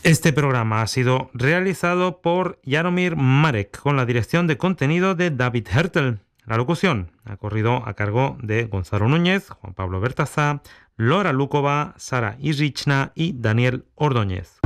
Este programa ha sido realizado por Jaromir Marek con la dirección de contenido de David Hertel. La locución ha corrido a cargo de Gonzalo Núñez, Juan Pablo Bertaza, Lora Lukova, Sara Irichna y Daniel Ordóñez.